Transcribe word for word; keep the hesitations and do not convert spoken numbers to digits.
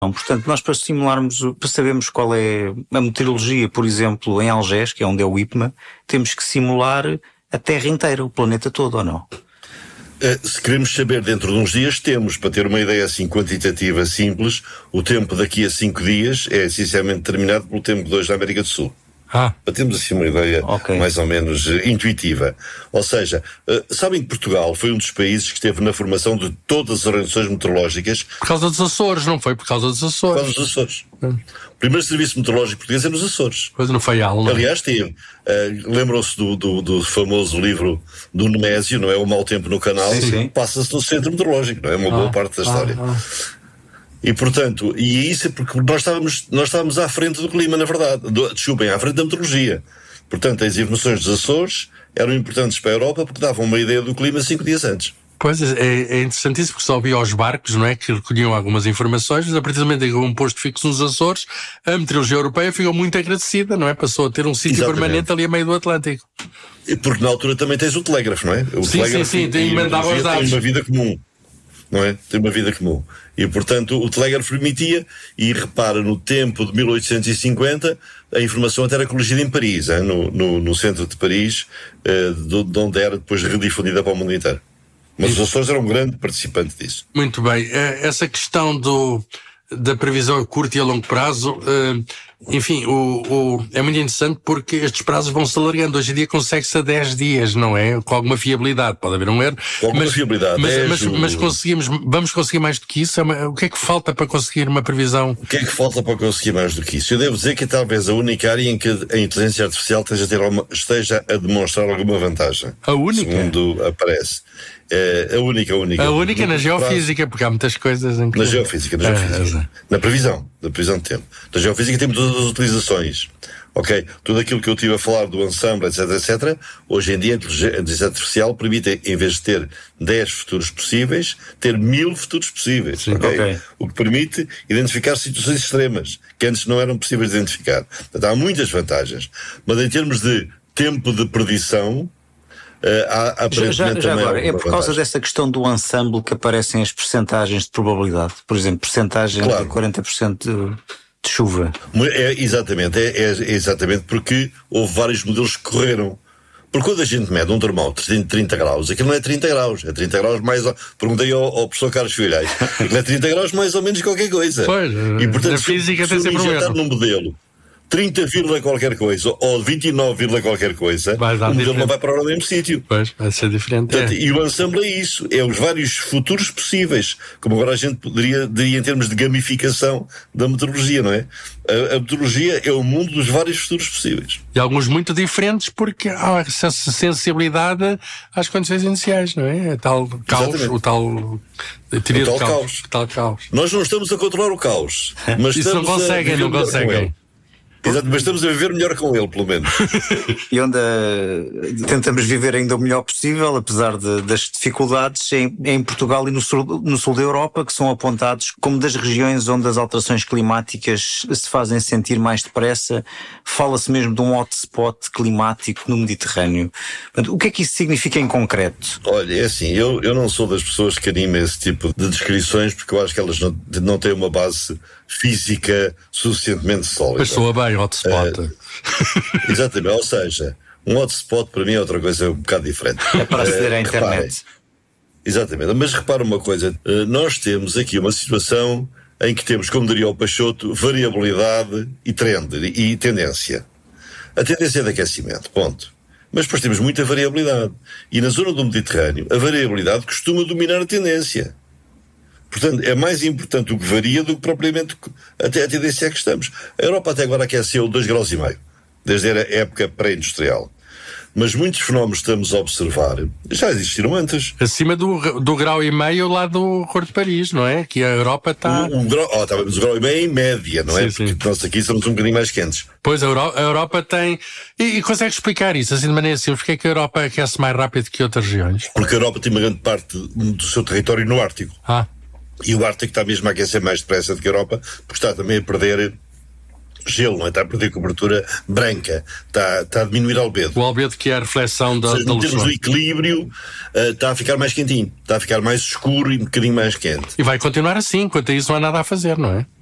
Portanto, nós para simularmos, para sabermos qual é a meteorologia, por exemplo, em Algés, que é onde é o IPMA, temos que simular a Terra inteira, o planeta todo, ou não? Se queremos saber dentro de uns dias, temos, para ter uma ideia assim quantitativa simples, o tempo daqui a cinco dias é essencialmente determinado pelo tempo de hoje na América do Sul. Ah. Para termos assim uma ideia okay. mais ou menos uh, intuitiva. Ou seja, uh, sabem que Portugal foi um dos países que esteve na formação de todas as organizações meteorológicas. Por causa dos Açores, não foi? Por causa dos Açores. Por causa dos Açores. Hum. O primeiro serviço meteorológico português é nos Açores. Pois não foi algo, não? Aliás, teve. Uh, lembram-se do, do, do famoso livro do Nemésio, não é? O Mau Tempo no Canal. Sim, sim. Passa-se no centro meteorológico, não é? Uma ah, boa parte da história. Ah, ah. E, portanto, e isso é porque nós estávamos, nós estávamos à frente do clima, na verdade. Do, desculpem, à frente da meteorologia. Portanto, as informações dos Açores eram importantes para a Europa porque davam uma ideia do clima cinco dias antes. Pois, é, é interessantíssimo porque só havia os barcos, não é, que recolhiam algumas informações, mas a partir do momento em que houve um posto fixo nos Açores, a meteorologia europeia ficou muito agradecida, não é? Passou a ter um sítio permanente ali a meio do Atlântico. E porque na altura também tens o telégrafo, não é? O sim, telégrafo sim, sim, tem, mandava os dados. Tem uma vida comum, não é? Tem uma vida comum. E, portanto, o telégrafo permitia, e repara, no tempo de mil oitocentos e cinquenta, a informação até era colhida em Paris, hein? No, no, no centro de Paris, eh, de onde era depois redifundida para o mundo inteiro. Mas os Açores eram um grande participante disso. Muito bem. Essa questão do, da previsão a curto e a longo prazo, enfim, o, o, é muito interessante porque estes prazos vão se alargando. Hoje em dia consegue-se a dez dias, não é? Com alguma fiabilidade. Pode haver um erro. Com alguma mas, fiabilidade. Mas, é mas, mas conseguimos, vamos conseguir mais do que isso? O que é que falta para conseguir uma previsão? O que é que falta para conseguir mais do que isso? Eu devo dizer que é talvez a única área em que a inteligência artificial esteja a, ter alguma, esteja a demonstrar alguma vantagem. A única? Segundo aparece. É a única, a única. A única na geofísica, porque há muitas coisas em que... Na geofísica, na geofísica. É, é. Na previsão, na previsão de tempo. Na geofísica temos todas as utilizações. Ok? Tudo aquilo que eu estive a falar do ensemble, etc, etcétera. Hoje em dia a inteligência artificial permite, em vez de ter dez futuros possíveis, ter mil futuros possíveis. Sim, okay? Okay. O que permite identificar situações extremas, que antes não eram possíveis de identificar. Portanto, há muitas vantagens. Mas em termos de tempo de predição, Uh, há, já, já, já agora, é por causa vantagem. dessa questão do ensemble que aparecem as percentagens de probabilidade. Por exemplo, percentagem claro. de quarenta por cento de, de chuva. É, exatamente, é, é exatamente porque houve vários modelos que correram. Porque quando a gente mede um termómetro de trinta graus, aquilo não é trinta graus, é trinta graus mais... Perguntei ao, ao professor Carlos Filhais, aquilo é trinta graus mais ou menos qualquer coisa. Pois, e portanto, a física tem sempre um erro. num modelo trinta, qualquer coisa, ou vinte e nove, qualquer coisa, o modelo diferente. Não vai para o mesmo sítio. Pois, vai ser diferente. Portanto, é. E o ensemble é isso, é os vários futuros possíveis, como agora a gente poderia dizer em termos de gamificação da meteorologia, não é? A, a meteorologia é o mundo dos vários futuros possíveis. E alguns muito diferentes porque há essa sensibilidade às condições iniciais, não é? É tal caos, o tal... Teoria o tal caos. caos. tal caos. Nós não estamos a controlar o caos, mas isso estamos não conseguem, não conseguem. Exato, mas estamos a viver melhor com ele, pelo menos. E onde uh, tentamos viver ainda o melhor possível, apesar de, das dificuldades em, em Portugal e no sul, no sul da Europa, que são apontados como das regiões onde as alterações climáticas se fazem sentir mais depressa. Fala-se mesmo de um hotspot climático no Mediterrâneo. Portanto, o que é que isso significa em concreto? Olha, é assim, eu, eu não sou das pessoas que animam esse tipo de descrições, porque eu acho que elas não, não têm uma base física suficientemente sólida. Mas soa bem, hotspot. Uh, exatamente, ou seja, um hotspot para mim é outra coisa um bocado diferente. É para aceder uh, à internet. Reparem, exatamente, mas repara uma coisa, uh, nós temos aqui uma situação em que temos, como diria o Peixoto, variabilidade e trend, e tendência. A tendência é de aquecimento, ponto. Mas depois temos muita variabilidade. E na zona do Mediterrâneo, a variabilidade costuma dominar a tendência. Portanto, é mais importante o que varia do que propriamente até a tendência a que estamos. A Europa até agora aqueceu dois graus e meio, desde a época pré-industrial. Mas muitos fenómenos que estamos a observar já existiram antes. Acima do, do grau e meio lá do Acordo de Paris, não é? Que a Europa está... O, o, grau, oh, tá, mas o grau e meio é em média, não sim, é? Sim. Porque nós aqui somos um bocadinho mais quentes. Pois, a, Euro, a Europa tem... E, e consegue explicar isso, assim de maneira simples? Porque é que a Europa aquece mais rápido que outras regiões? Porque a Europa tem uma grande parte do seu território no Ártico. Ah. E o Ártico está mesmo a aquecer mais depressa do que a Europa, porque está também a perder gelo, não é? Está a perder cobertura branca, está, está a diminuir o albedo. O albedo que é a reflexão da, seja, da luz. Em termos do equilíbrio, uh, está a ficar mais quentinho, está a ficar mais escuro e um bocadinho mais quente. E vai continuar assim, enquanto isso não há nada a fazer, não é?